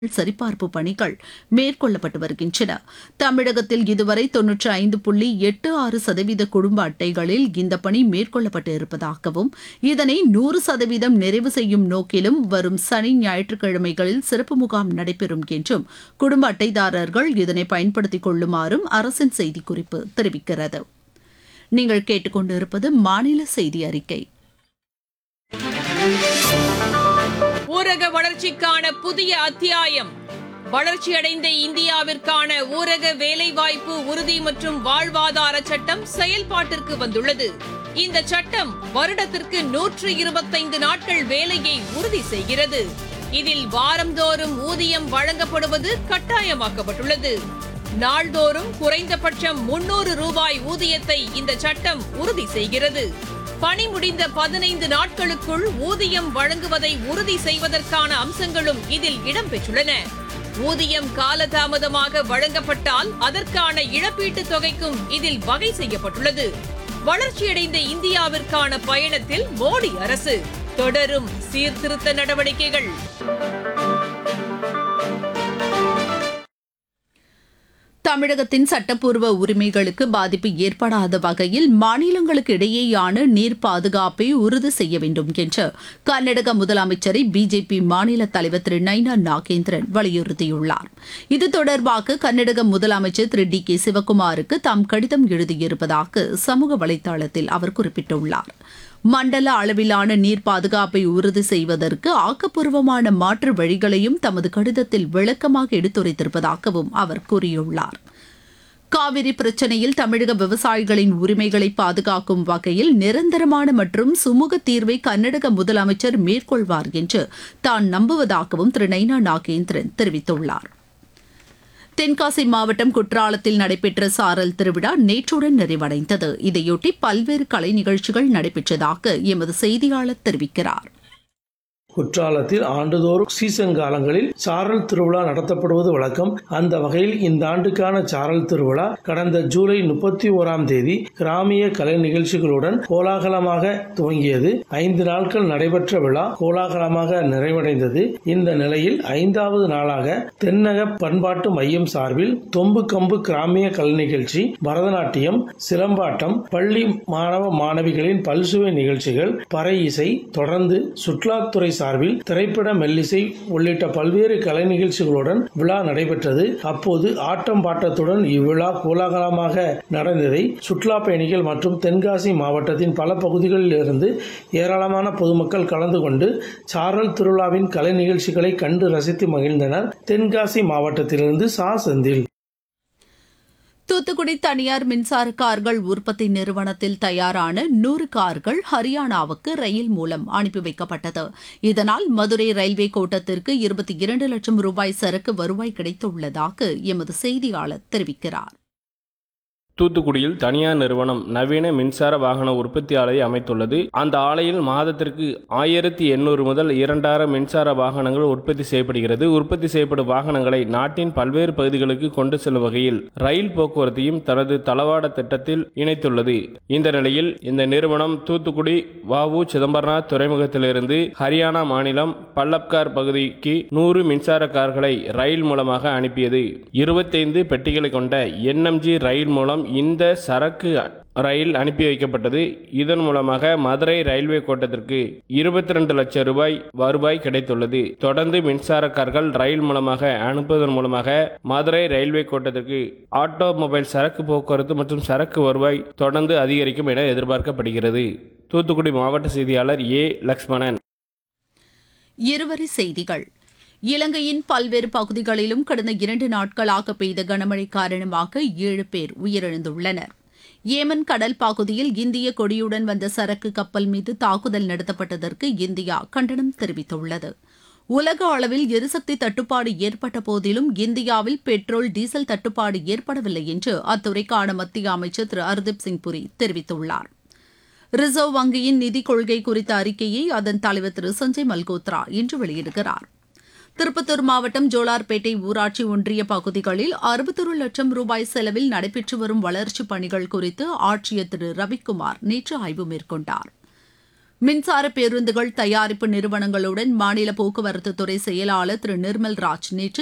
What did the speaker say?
சரிபார்ப்பு பணிகள் மேற்கொள்ளப்பட்டு வருகின்றன. தமிழகத்தில் இதுவரை 95.86% குடும்ப அட்டைகளில் இந்த பணி மேற்கொள்ளப்பட்டு இருப்பதாகவும் இதனை 100% நிறைவு செய்யும் நோக்கிலும் வரும் சனி ஞாயிற்றுக்கிழமைகளில் சிறப்பு முகாம் நடைபெறும் என்றும் குடும்ப அட்டைதாரர்கள் இதனை பயன்படுத்திக் கொள்ளுமாறும் அரசின் செய்திக்குறிப்பு தெரிவிக்கிறது. நீங்கள் கேட்டுக்கொண்டிருப்பது மாநில செய்தி அறிக்கை. ஊரக வளர்ச்சிக்கான புதிய அத்தியாயம். வளர்ச்சியடைந்த இந்தியாவிற்கான ஊரக வேலைவாய்ப்பு உறுதி மற்றும் வாழ்வாதார சட்டம் செயல்பாட்டிற்கு வந்துள்ளது. இந்த சட்டம் வருடத்திற்கு 125 நாட்கள் வேலையை உறுதி செய்கிறது. இதில் வாரந்தோறும் ஊதியம் வழங்கப்படுவது கட்டாயமாக்கப்பட்டுள்ளது. நாள்தோறும் குறைந்தபட்சம் 300 ரூபாய் ஊதியத்தை இந்த சட்டம் உறுதி செய்கிறது. பணி முடிந்த 15 நாட்களுக்குள் ஊதியம் வழங்குவதை உறுதி செய்வதற்கான அம்சங்களும் இதில் இடம்பெற்றுள்ளன. ஊதியம் காலதாமதமாக வழங்கப்பட்டால் அதற்கான இழப்பீட்டுத் தொகைக்கும் இதில் வகை செய்யப்பட்டுள்ளது. வளர்ச்சியடைந்த இந்தியாவிற்கான பயணத்தில் மோடி அரசு தொடரும் சீர்திருத்த நடவடிக்கைகள். தமிழகத்தின் சட்டப்பூர்வ உரிமைகளுக்கு பாதிப்பு ஏற்படாத வகையில் மாநிலங்களுக்கு இடையேயான நீர் பாதுகாப்பை உறுதி செய்ய வேண்டும் என்று கர்நாடக முதலமைச்சரை பிஜேபி மாநில தலைவர் திரு நைனா நாகேந்திரன் வலியுறுத்தியுள்ளார். இது தொடர்பாக கர்நாடக முதலமைச்சர் திரு டி கே சிவக்குமாருக்கு தாம் கடிதம் எழுதியிருப்பதாக சமூக வலைதளத்தில் அவர் குறிப்பிட்டுள்ளார். மண்டல அளவிலான நீர் பாதுகாப்பை உறுதி செய்வதற்கு ஆக்கப்பூர்வமான மாற்று வழிகளையும் தமது கடிதத்தில் விளக்கமாக எடுத்துரைத்திருப்பதாகவும் அவர் கூறியுள்ளார். காவிரி பிரச்சினையில் தமிழக விவசாயிகளின் உரிமைகளை பாதுகாக்கும் வகையில் நிரந்தரமான மற்றும் சுமூக தீர்வை கர்நாடக முதலமைச்சர் மேற்கொள்வார் என்று தான் நம்புவதாகவும் திரு நைனா நாகேந்திரன் தெரிவித்துள்ளார். தென்காசி மாவட்டம் குற்றாலத்தில் நடைபெற்ற சாரல் திருவிழா நேற்றுடன் நிறைவடைந்தது. இதையொட்டி பல்வேறு கலை நிகழ்ச்சிகள் நடைபெற்றதாக எமது செய்தியாளர் தெரிவிக்கிறார். குற்றாலத்தில் ஆண்டுதோறும் சீசன் காலங்களில் சாரல் திருவிழா நடத்தப்படுவது வழக்கம். அந்த வகையில் இந்த ஆண்டுக்கான சாரல் திருவிழா கடந்த ஜூலை 31ஆம் தேதி கிராமிய கலை நிகழ்ச்சிகளுடன் கோலாகலமாக துவங்கியது. 5 நாட்கள் நடைபெற்ற விழா கோலாகலமாக நிறைவடைந்தது. இந்த நிலையில் 5வது நாளாக தென்னக பண்பாட்டு மையம் சார்பில் தொம்பு கம்பு கிராமிய கலை நிகழ்ச்சி, பரதநாட்டியம், சிலம்பாட்டம், பள்ளி மாணவ மாணவிகளின் பல்சுவை நிகழ்ச்சிகள், பறை இசை, தொடர்ந்து சுற்றுலாத்துறை சார்பில் திரைப்பட, மெல்லிசை உள்ளிட்ட பல்வேறு கலை நிகழ்ச்சிகளுடன் விழா நடைபெற்றது. அப்போது ஆட்டம் பாட்டத்துடன் இவ்விழா கோலாகலமாக நடந்ததை சுற்றுலா பயணிகள் மற்றும் தென்காசி மாவட்டத்தின் பல பகுதிகளில் இருந்து ஏராளமான பொதுமக்கள் கலந்து கொண்டு சாரல் திருவிழாவின் கலை நிகழ்ச்சிகளை கண்டு ரசித்து மகிழ்ந்தனர். தென்காசி மாவட்டத்திலிருந்து செந்தில். தூத்துக்குடி தனியார் மின்சார கார்கள் உற்பத்தி நிறுவனத்தில் தயாரான 100 கார்கள் ஹரியானாவுக்கு ரயில் மூலம் அனுப்பி வைக்கப்பட்டது. இதனால் மதுரை ரயில்வே கோட்டத்திற்கு 22 லட்சம் ரூபாய் சரக்கு வருவாய் கிடைத்துள்ளதாக எமது செய்தியாளர் தெரிவிக்கிறார். தூத்துக்குடியில் தனியார் நிறுவனம் நவீன மின்சார வாகன உற்பத்தி ஆலையை அமைத்துள்ளது. அந்த ஆலையில் மாதத்திற்கு 1800 முதல் 2000 மின்சார வாகனங்கள் உற்பத்தி செய்யப்படுகிறது. உற்பத்தி செய்யப்படும் வாகனங்களை நாட்டின் பல்வேறு பகுதிகளுக்கு கொண்டு செல்லும் வகையில் ரயில் போக்குவரத்தையும் தனது தளவாட திட்டத்தில் இணைத்துள்ளது. இந்த நிலையில் இந்த நிறுவனம் தூத்துக்குடி வ.உ. சிதம்பரனார் துறைமுகத்திலிருந்து ஹரியானா மாநிலம் பல்லப்கார் பகுதிக்கு 100 மின்சார கார்களை ரயில் மூலமாக அனுப்பியது. 25 பெட்டிகளை கொண்ட NMG ரயில் மூலம் இந்த சரக்கு ரயில் அனுப்பி வைக்கப்பட்டது. இதன் மூலமாக மதுரை ரயில்வே கோட்டத்திற்கு 22 லட்சம் ரூபாய் வருவாய் கிடைத்துள்ளது. தொடர்ந்து மின்சார கார்கள் ரயில் மூலமாக அனுப்புவதன் மூலமாக மதுரை ரயில்வே கோட்டத்திற்கு ஆட்டோமொபைல் சரக்கு போக்குவரத்து மற்றும் சரக்கு வருவாய் தொடர்ந்து அதிகரிக்கும் என எதிர்பார்க்கப்படுகிறது. தூத்துக்குடி மாவட்ட செய்தியாளர் ஏ. லக்ஷ்மணன். இருவரி செய்திகள். இலங்கையின் பல்வேறு பகுதிகளிலும் கடந்த 2 நாட்களாக பெய்த கனமழை காரணமாக 7 பேர் உயிரிழந்துள்ளனர். ஏமன் கடல் பகுதியில் இந்திய கொடியுடன் வந்த சரக்கு கப்பல் மீது தாக்குதல் நடத்தப்பட்டதற்கு இந்தியா கண்டனம் தெரிவித்துள்ளது. உலக அளவில் எரிசக்தி தட்டுப்பாடு ஏற்பட்ட போதிலும் இந்தியாவில் பெட்ரோல், டீசல் தட்டுப்பாடு ஏற்படவில்லை என்று அத்துறைக்கான மத்திய அமைச்சர் திரு ஹர்தீப் சிங் புரி தெரிவித்துள்ளார். ரிசர்வ் வங்கியின் நிதிக் கொள்கை குறித்த அறிக்கையை அதன் தலைவர் திரு சஞ்சய் மல்கோத்ரா இன்று வெளியிடுகிறார். திருப்பத்தூர் மாவட்டம் ஜோலார்பேட்டை ஊராட்சி ஒன்றிய பகுதிகளில் 61 லட்சம் ரூபாய் செலவில் நடைபெற்று வரும் வளர்ச்சிப் பணிகள் குறித்து ஆட்சியர் திரு ரவிக்குமார் நேற்று ஆய்வு மேற்கொண்டார். மின்சார பேருந்துகள் தயாரிப்பு நிறுவனங்களுடன் மாநில போக்குவரத்து துறை செயலாளர் திரு நிர்மல் ராஜ் நேற்று